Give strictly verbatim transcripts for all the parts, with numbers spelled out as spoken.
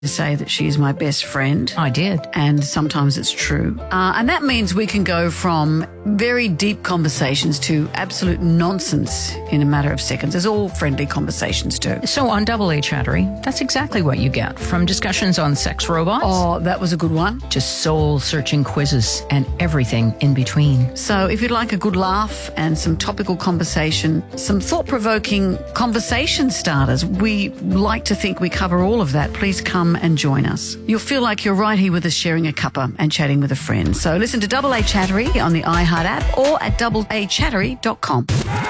to say that she is my best friend. I did. And sometimes it's true. Uh, and that means we can go from very deep conversations to absolute nonsense in a matter of seconds, as all friendly conversations do. So on Double A Chattery, that's exactly what you get. From discussions on sex robots. Oh, that was a good one. To soul-searching quizzes and everything in between. So if you'd like a good laugh and some topical conversation, some thought-provoking conversation starters, we like to think we cover all of that. Please come and join us. You'll feel like you're right here with us sharing a cuppa and chatting with a friend. So listen to Double A Chattery on the iHeart app or at double a chattery dot com.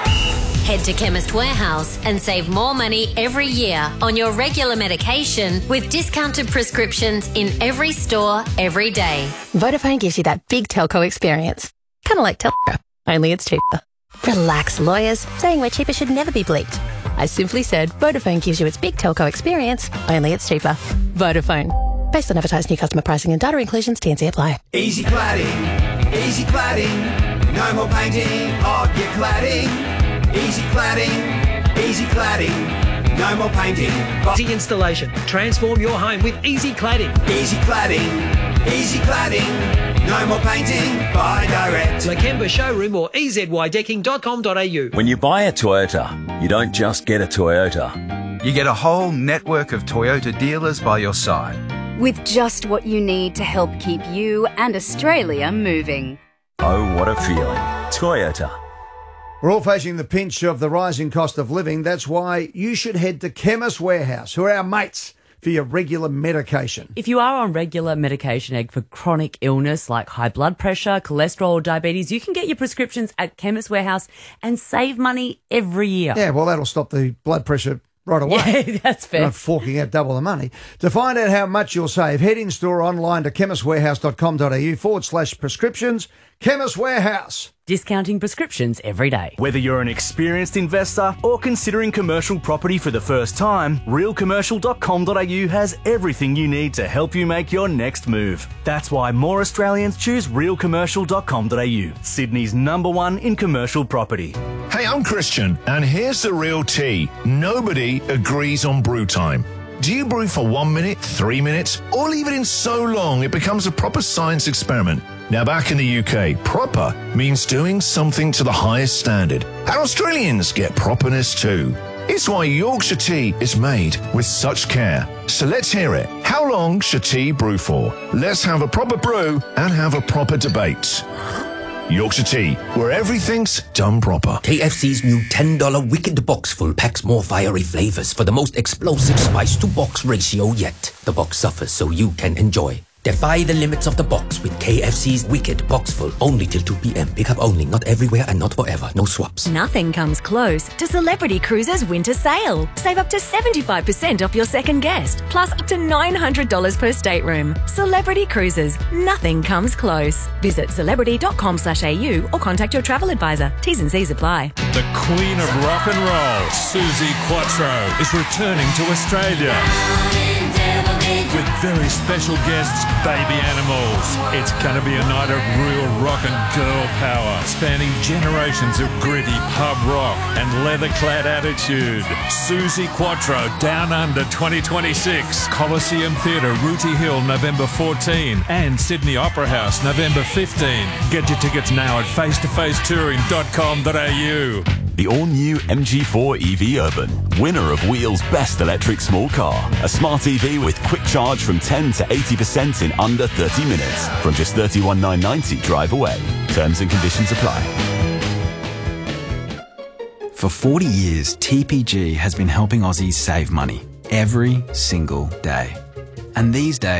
Head to Chemist Warehouse and save more money every year on your regular medication with discounted prescriptions in every store, every day. Vodafone gives you that big telco experience. Kind of like telco, only it's cheaper. Relax, lawyers. Saying we're cheaper should never be bleeped. I simply said Vodafone gives you its big telco experience, only it's cheaper. Vodafone. Based on advertised new customer pricing and data inclusions, T and C apply. Easy cladding, easy cladding. No more painting of your cladding. Easy cladding, easy cladding. No more painting. Easy installation. Transform your home with Easy Cladding. Easy cladding, easy cladding. No more painting, buy direct. Lakemba Showroom or e z y decking dot com dot a u. When you buy a Toyota, you don't just get a Toyota. You get a whole network of Toyota dealers by your side. With just what you need to help keep you and Australia moving. Oh, what a feeling. Toyota. We're all facing the pinch of the rising cost of living. That's why you should head to Chemist Warehouse, who are our mates, for your regular medication. If you are on regular medication Egg, for chronic illness like high blood pressure, cholesterol or diabetes, you can get your prescriptions at Chemist Warehouse and save money every year. Yeah, well, that'll stop the blood pressure right away. Yeah, that's fair. You're not forking out double the money. To find out how much you'll save, head in store or online to chemist warehouse dot com dot a u forward slash prescriptions. Chemist Warehouse. Discounting prescriptions every day. Whether you're an experienced investor or considering commercial property for the first time, real commercial dot com dot a u has everything you need to help you make your next move. That's why more Australians choose real commercial dot com dot a u, Sydney's number one in commercial property. Hey, I'm Christian, and here's the real tea. Nobody agrees on brew time. Do you brew for one minute, three minutes, or leave it in so long it becomes a proper science experiment? Now, back in the U K, proper means doing something to the highest standard. And Australians get properness too. It's why Yorkshire tea is made with such care. So let's hear it. How long should tea brew for? Let's have a proper brew and have a proper debate. Yorkshire Tea, where everything's done proper. K F C's new ten dollar Wicked Box Full packs more fiery flavors for the most explosive spice-to-box ratio yet. The box suffers so you can enjoy. Defy the limits of the box with K F C's Wicked Box Full. Only till two p.m. Pick up only, not everywhere and not forever. No swaps. Nothing comes close to Celebrity Cruises winter sale. Save up to seventy-five percent off your second guest, plus up to nine hundred dollars per stateroom. Celebrity Cruises. Nothing comes close. Visit celebrity dot com slash a u or contact your travel advisor. T's and C's apply. The Queen of Rock and Roll, Suzi Quatro, is returning to Australia. With very special guests, Baby Animals. It's going to be a night of real rock and girl power, spanning generations of gritty pub rock and leather-clad attitude. Suzi Quatro, Down Under twenty twenty-six. Coliseum Theatre, Rooty Hill, November fourteenth. And Sydney Opera House, November fifteenth. Get your tickets now at face to face touring dot com dot a u. The all-new M G four E V Urban, winner of Wheel's Best Electric Small Car. A smart E V with quick charge from ten to eighty percent in under thirty minutes. From just thirty-one thousand nine hundred ninety drive away. Terms and conditions apply. For forty years, T P G has been helping Aussies save money every single day. And these days,